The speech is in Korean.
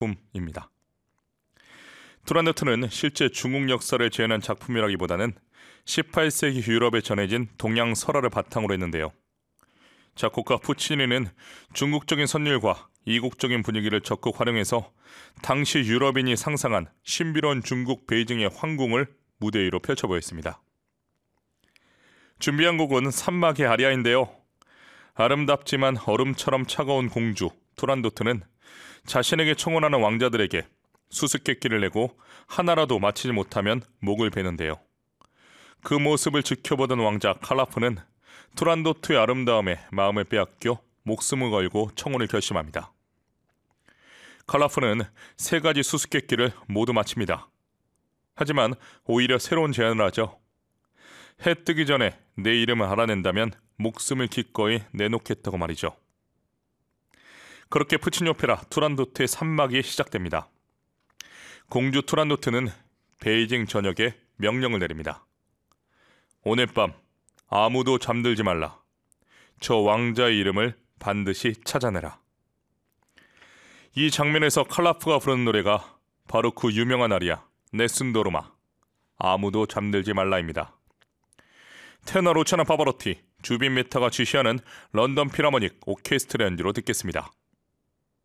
작품입니다. 투란도트는 실제 중국 역사를 재현한 작품이라기보다는 18세기 유럽에 전해진 동양 설화를 바탕으로 했는데요. 작곡가 푸치니는 중국적인 선율과 이국적인 분위기를 적극 활용해서 당시 유럽인이 상상한 신비로운 중국 베이징의 황궁을 무대 위로 펼쳐보였습니다. 준비한 곡은 산막의 아리아인데요. 아름답지만 얼음처럼 차가운 공주 투란도트는 자신에게 청혼하는 왕자들에게 수수께끼를 내고 하나라도 맞히지 못하면 목을 베는데요. 그 모습을 지켜보던 왕자 칼라프는 투란도트의 아름다움에 마음을 빼앗겨 목숨을 걸고 청혼을 결심합니다. 칼라프는 3가지 수수께끼를 모두 맞춥니다. 하지만 오히려 새로운 제안을 하죠. 해 뜨기 전에 내 이름을 알아낸다면 목숨을 기꺼이 내놓겠다고 말이죠. 그렇게 푸치니 오페라 투란도트의 산막이 시작됩니다. 공주 투란도트는 베이징 전역에 명령을 내립니다. 오늘 밤 아무도 잠들지 말라. 저 왕자의 이름을 반드시 찾아내라. 이 장면에서 칼라프가 부르는 노래가 바로 그 유명한 아리아 네슨도르마 아무도 잠들지 말라입니다. 테너 루치아노 파바로티, 주빈 메타가 지휘하는 런던 필하모닉 오케스트라 연주로 듣겠습니다.